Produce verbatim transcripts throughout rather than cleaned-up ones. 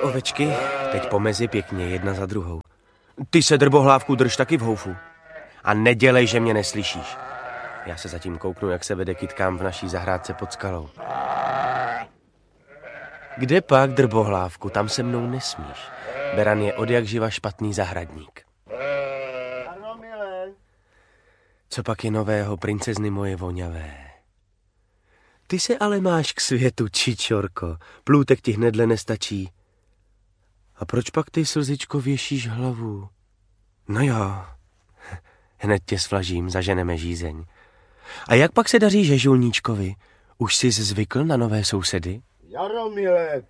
Tak, ovečky, teď pomezi pěkně, jedna za druhou. Ty se, drbohlávku, drž taky v houfu. A nedělej, že mě neslyšíš. Já se zatím kouknu, jak se vede kytkám v naší zahrádce pod skalou. Kde pak, drbohlávku, tam se mnou nesmíš. Beran je odjakživa špatný zahradník. Ano, milé. Co pak je nového, princezny moje voňavé? Ty se ale máš k světu, čičorko. Plůtek ti hnedle nestačí. A proč pak ty, slzičko, věšíš hlavu? No jo, hned tě svlažím, zaženeme žízeň. A jak pak se daří žežulníčkovi? Už jsi zvykl na nové sousedy? Jaromile.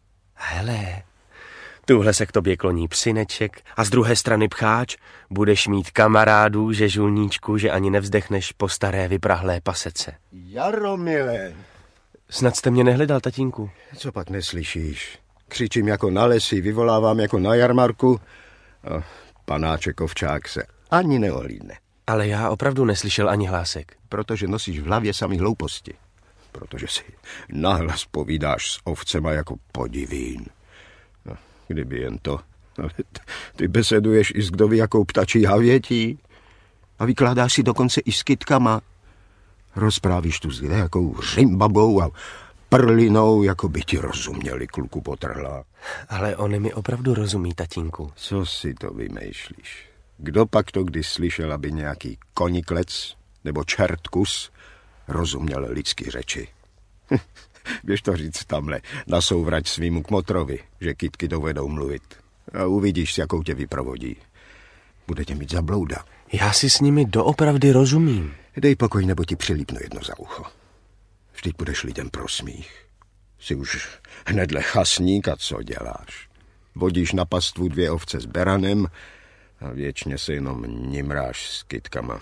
Hele, tuhle se k tobě kloní psineček a z druhé strany pcháč. Budeš mít kamarádů, žežulníčku, že ani nevzdechneš po staré vyprahlé pasece. Jaromile. Snad jste mě nehledal, tatínku. Co pak neslyšíš? Křičím jako na lesy, vyvolávám jako na jarmarku. A panáček ovčák se ani neohlídne. Ale já opravdu neslyšel ani hlásek. Protože nosíš v hlavě samý hlouposti. Protože si nahlas povídáš s ovcema jako podivín. No, kdyby jen to. Ale ty beseduješ i s kdo ví jakou ptačí havětí. A vykládáš si dokonce i s kytkama. Rozprávíš tu s jakou řimbabou a prlinou, jako by ti rozuměli, kluku potrhla. Ale oni mi opravdu rozumí, tatínku. Co si to vymýšlíš? Kdo pak to kdy slyšel, aby nějaký koniklec nebo čertkus rozuměl lidský řeči? Běž to říct tamhle na souvrať svýmu kmotrovi, že kytky dovedou mluvit. A uvidíš, s jakou tě vyprovodí. Bude tě mít za blouda. Já si s nimi doopravdy rozumím. Dej pokoj, nebo ti přilípnu jedno za ucho. Vždyť budeš lidem pro smích. Jsi už hnedle chasník a co děláš? Vodíš na pastvu dvě ovce s beranem a věčně se jenom nimráš s kytkama.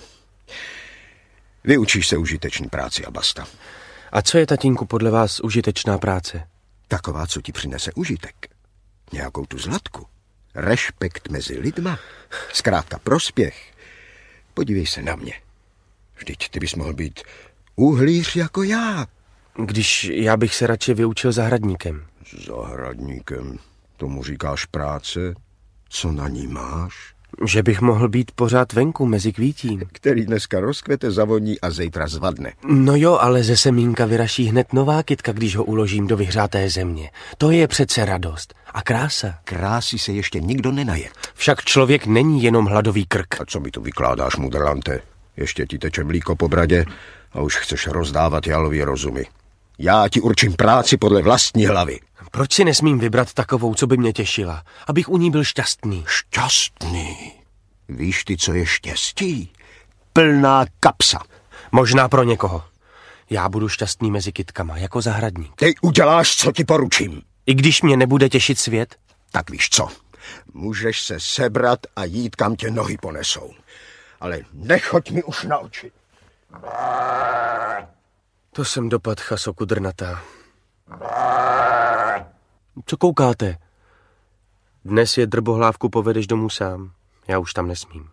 Vyučíš se užitečný práci a basta. A co je, tatínku, podle vás užitečná práce? Taková, co ti přinese užitek. Nějakou tu zlatku. Rešpekt mezi lidma. Zkrátka prospěch. Podívej se na mě. Vždyť ty bys mohl být uhlíř jako já. Když já bych se radši vyučil zahradníkem. Zahradníkem? Tomu říkáš práce? Co na ní máš? Že bych mohl být pořád venku mezi kvítím. Který dneska rozkvete, zavoní a zítra zvadne. No jo, ale ze semínka vyraší hned nová kytka, když ho uložím do vyhřáté země. To je přece radost. A krása. Krásy se ještě nikdo nenaje. Však člověk není jenom hladový krk. A co mi tu vykládáš, mudrlante? Ještě ti teče mlíko po bradě a už chceš rozdávat jalový rozumy. Já ti určím práci podle vlastní hlavy. Proč si nesmím vybrat takovou, co by mě těšila? Abych u ní byl šťastný. Šťastný? Víš ty, co je štěstí? Plná kapsa. Možná pro někoho. Já budu šťastný mezi kytkama, jako zahradník. Ty uděláš, co ti poručím. I když mě nebude těšit svět? Tak víš co? Můžeš se sebrat a jít, kam tě nohy ponesou. Ale nechoď mi už na oči. To jsem dopad, chaso kudrnatá. Co koukáte? Dnes je, drbohlávku, povedeš domů sám. Já už tam nesmím.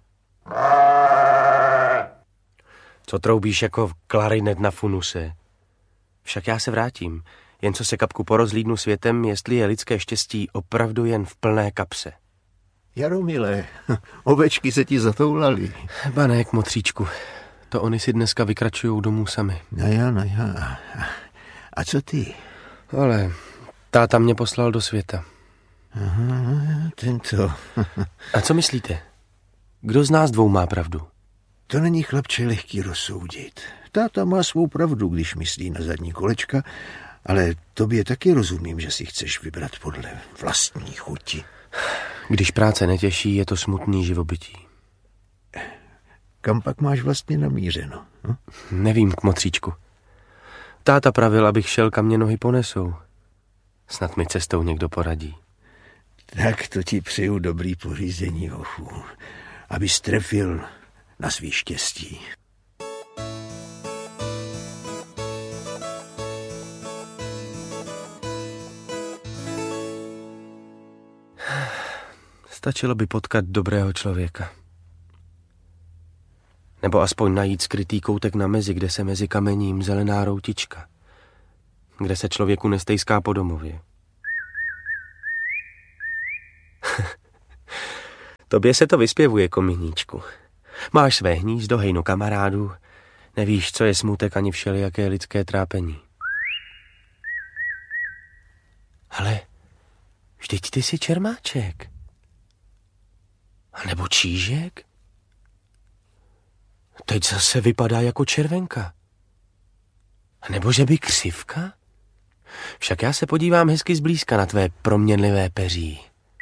Co troubíš jako klarinet na funuse? Však já se vrátím. Jen co se, kapku, porozhlídnu světem, jestli je lidské štěstí opravdu jen v plné kapse. Jaromile, ovečky se ti zatoulaly. Bané, kmotříčku, to oni si dneska vykračujou domů sami. No já, no já. A co ty? Ale táta mě poslal do světa. Aha, tento. A co myslíte? Kdo z nás dvou má pravdu? To není, chlapče, lehký rozsoudit. Táta má svou pravdu, když myslí na zadní kolečka, ale tobě taky rozumím, že si chceš vybrat podle vlastní chuti. Když práce netěší, je to smutný živobytí. Kam pak máš vlastně namířeno? Hm? Nevím, kmotříčku. Táta pravil, abych šel, kam mě nohy ponesou. Snad mi cestou někdo poradí. Tak to ti přeju dobrý pořízení, hochu, abys trefil na svý štěstí. Stačilo by potkat dobrého člověka. Nebo aspoň najít skrytý koutek na mezi, kde se mezi kamením zelená routička. Kde se člověku nestejská po domově. Tobě se to vyspěvuje, kominíčku. Máš své hnízdo, hejnu kamarádů, nevíš, co je smutek ani všelijaké lidské trápení. Ale vždyť ty jsi čermáček. A nebo čížek? Teď zase vypadá jako červenka. A nebo že by křivka? Však já se podívám hezky zblízka na tvé proměnlivé peří.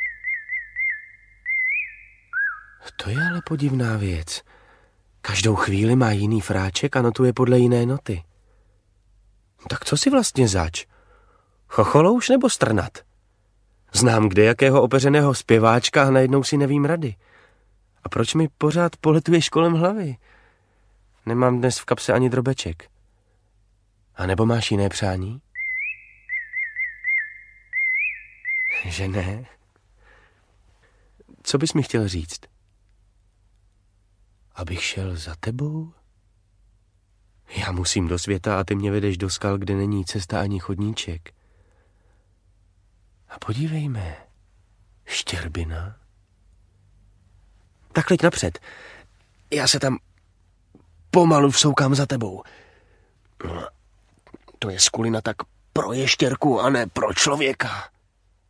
To je ale podivná věc. Každou chvíli má jiný fráček a notuje podle jiné noty. Tak co si vlastně zač? Chocholouš nebo strnat? Znám kde jakého opeřeného zpěváčka a najednou si nevím rady. A proč mi pořád poletuješ kolem hlavy? Nemám dnes v kapse ani drobeček. A nebo máš jiné přání? Že ne? Co bys mi chtěl říct? Abych šel za tebou? Já musím do světa a ty mě vedeš do skal, kde není cesta ani chodníček. A podívejme, štěrbina. Tak leď napřed. Já se tam pomalu vsoukám za tebou. To je skulina tak pro ještěrku a ne pro člověka.